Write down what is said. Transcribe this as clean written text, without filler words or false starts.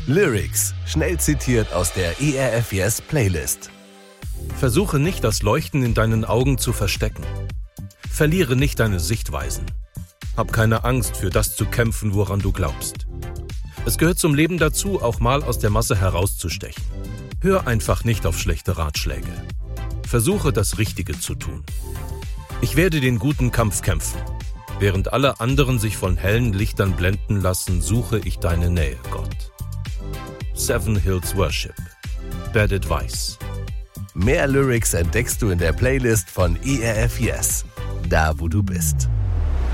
Lyrics, schnell zitiert aus der ERF Yes Playlist. Versuche nicht, das Leuchten in deinen Augen zu verstecken. Verliere nicht deine Sichtweisen. Hab keine Angst, für das zu kämpfen, woran du glaubst. Es gehört zum Leben dazu, auch mal aus der Masse herauszustechen. Hör einfach nicht auf schlechte Ratschläge. Versuche, das Richtige zu tun. Ich werde den guten Kampf kämpfen. Während alle anderen sich von hellen Lichtern blenden lassen, suche ich deine Nähe, Gott. Seven Hills Worship. Bad Advice. Mehr Lyrics entdeckst du in der Playlist von ERF Yes, da wo du bist.